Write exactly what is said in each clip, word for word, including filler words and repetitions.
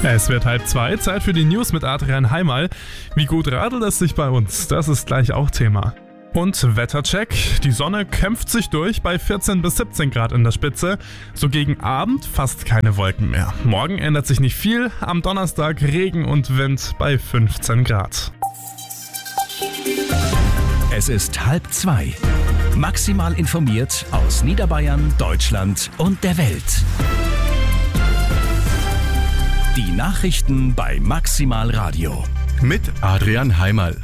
Es wird halb zwei, Zeit für die News mit Adrian Heimal. Wie gut radelt es sich bei uns? Das ist gleich auch Thema. Und Wettercheck. Die Sonne kämpft sich durch bei vierzehn bis siebzehn Grad in der Spitze. So gegen Abend fast keine Wolken mehr. Morgen ändert sich nicht viel. Am Donnerstag Regen und Wind bei fünfzehn Grad. Es ist halb zwei. Maximal informiert aus Niederbayern, Deutschland und der Welt. Die Nachrichten bei Maximal Radio. Mit Adrian Heimal.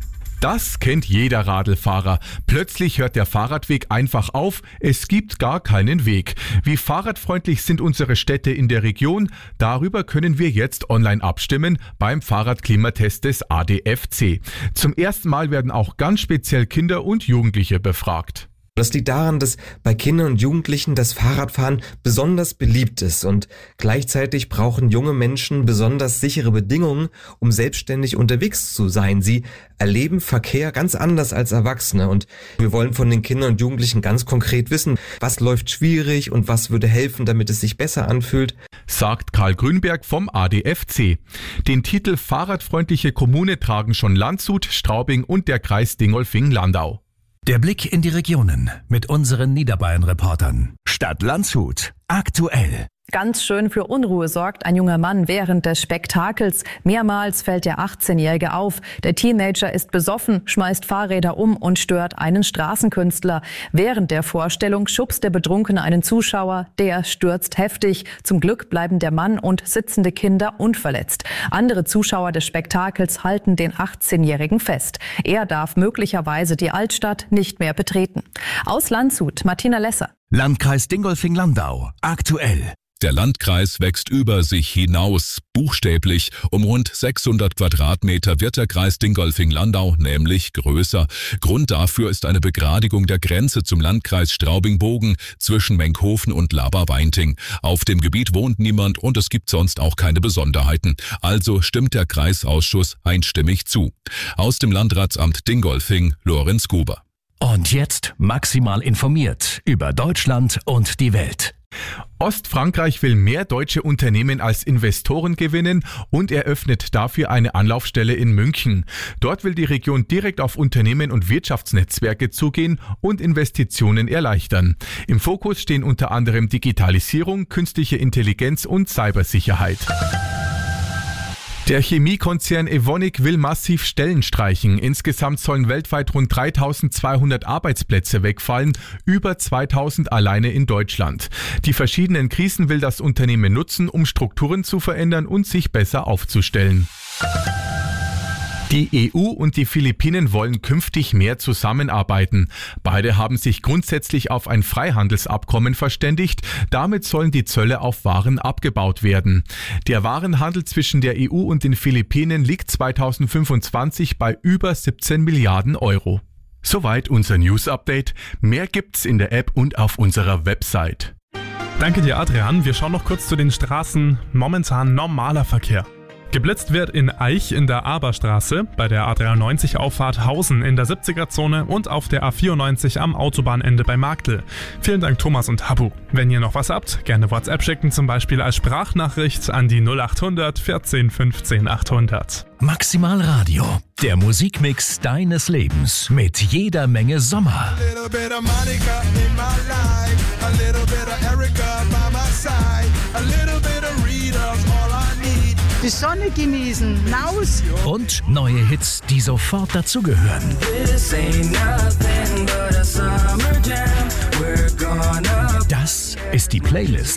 Das kennt jeder Radlfahrer. Plötzlich hört der Fahrradweg einfach auf, es gibt gar keinen Weg. Wie fahrradfreundlich sind unsere Städte in der Region? Darüber können wir jetzt online abstimmen beim Fahrradklimatest des A D F C. Zum ersten Mal werden auch ganz speziell Kinder und Jugendliche befragt. Das liegt daran, dass bei Kindern und Jugendlichen das Fahrradfahren besonders beliebt ist und gleichzeitig brauchen junge Menschen besonders sichere Bedingungen, um selbstständig unterwegs zu sein. Sie erleben Verkehr ganz anders als Erwachsene und wir wollen von den Kindern und Jugendlichen ganz konkret wissen, was läuft schwierig und was würde helfen, damit es sich besser anfühlt, sagt Karl Grünberg vom A D F C. Den Titel Fahrradfreundliche Kommune tragen schon Landshut, Straubing und der Kreis Dingolfing-Landau. Der Blick in die Regionen mit unseren Niederbayern-Reportern. Stadt Landshut. Aktuell. Ganz schön für Unruhe sorgt ein junger Mann während des Spektakels. Mehrmals fällt der achtzehnjährige auf. Der Teenager ist besoffen, schmeißt Fahrräder um und stört einen Straßenkünstler. Während der Vorstellung schubst der Betrunkene einen Zuschauer. Der stürzt heftig. Zum Glück bleiben der Mann und sitzende Kinder unverletzt. Andere Zuschauer des Spektakels halten den achtzehnjährigen fest. Er darf möglicherweise die Altstadt nicht mehr betreten. Aus Landshut, Martina Lesser. Landkreis Dingolfing-Landau. Aktuell. Der Landkreis wächst über sich hinaus. Buchstäblich um rund sechshundert Quadratmeter wird der Kreis Dingolfing-Landau nämlich größer. Grund dafür ist eine Begradigung der Grenze zum Landkreis Straubing-Bogen zwischen Menkhofen und Laberweinting. Auf dem Gebiet wohnt niemand und es gibt sonst auch keine Besonderheiten. Also stimmt der Kreisausschuss einstimmig zu. Aus dem Landratsamt Dingolfing, Lorenz Gruber. Und jetzt maximal informiert über Deutschland und die Welt. Ostfrankreich will mehr deutsche Unternehmen als Investoren gewinnen und eröffnet dafür eine Anlaufstelle in München. Dort will die Region direkt auf Unternehmen und Wirtschaftsnetzwerke zugehen und Investitionen erleichtern. Im Fokus stehen unter anderem Digitalisierung, künstliche Intelligenz und Cybersicherheit. Der Chemiekonzern Evonik will massiv Stellen streichen. Insgesamt sollen weltweit rund dreitausendzweihundert Arbeitsplätze wegfallen, über zweitausend alleine in Deutschland. Die verschiedenen Krisen will das Unternehmen nutzen, um Strukturen zu verändern und sich besser aufzustellen. Die E U und die Philippinen wollen künftig mehr zusammenarbeiten. Beide haben sich grundsätzlich auf ein Freihandelsabkommen verständigt. Damit sollen die Zölle auf Waren abgebaut werden. Der Warenhandel zwischen der E U und den Philippinen liegt zweitausendfünfundzwanzig bei über siebzehn Milliarden Euro. Soweit unser News-Update. Mehr gibt's in der App und auf unserer Website. Danke dir, Adrian. Wir schauen noch kurz zu den Straßen. Momentan normaler Verkehr. Geblitzt wird in Aich in der Aberstraße, bei der A dreiundneunzig Auffahrt Hausen in der siebziger-Zone und auf der A vierundneunzig am Autobahnende bei Marktl. Vielen Dank Thomas und Habu. Wenn ihr noch was habt, gerne WhatsApp schicken, zum Beispiel als Sprachnachricht an die null achthundert vierzehn fünfzehn achthundert. Maximal Radio, der Musikmix deines Lebens mit jeder Menge Sommer. Die Sonne genießen, raus. Und neue Hits, die sofort dazugehören. Das ist die Playlist